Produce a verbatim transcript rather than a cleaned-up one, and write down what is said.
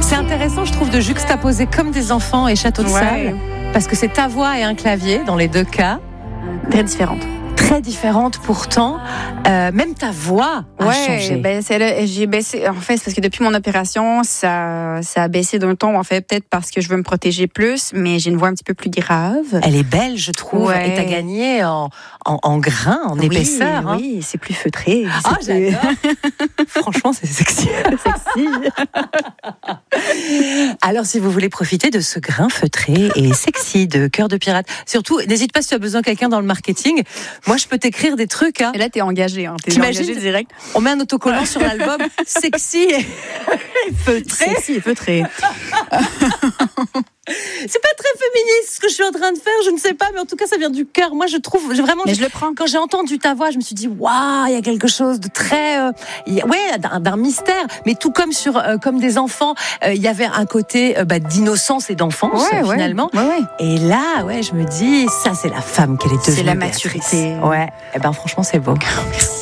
C'est intéressant, je trouve, de juxtaposer comme des enfants et Château de Ouais. sable, parce que c'est ta voix et un clavier dans les deux cas. Très différente. Très différentes pourtant, euh, même ta voix a Ouais, changé. ben, c'est là, j'ai baissé. En fait, c'est parce que depuis mon opération, ça, ça a baissé d'un ton. En fait, peut-être parce que je veux me protéger plus, mais j'ai une voix un petit peu plus grave. Elle est belle, je trouve, Ouais. et t'as gagné en, en, en grain, en Oui, épaisseur. hein. Oui, c'est plus feutré. Ah, c'est plus j'adore. Franchement, c'est sexy. sexy. Alors, si vous voulez profiter de ce grain feutré et sexy de Cœur de Pirate, surtout, n'hésite pas si tu as besoin de quelqu'un dans le marketing. Moi, je peux t'écrire des trucs. Hein. Et là, t'es engagé. Hein. T'es T'imagines, engagé direct. On met un autocollant sur l'album sexy et feutré. Sexy et feutré. C'est pas très féministe ce que je suis en train de faire, je ne sais pas, mais en tout cas, ça vient du cœur. Moi, je trouve, j'ai vraiment. Mais je le prends. Quand j'ai entendu ta voix, je me suis dit, waouh, il y a quelque chose de très, euh, y a- ouais, d'un, d'un mystère. Mais tout comme sur, euh, comme des enfants, euh, il y avait un côté euh, bah, d'innocence et d'enfance Ouais, ouais. finalement. Ouais, ouais. Et là, ouais, je me dis, ça, c'est la femme qu'elle est devenue. C'est la Béatrice. maturité. Ouais. Et ben, franchement, c'est beau. Merci.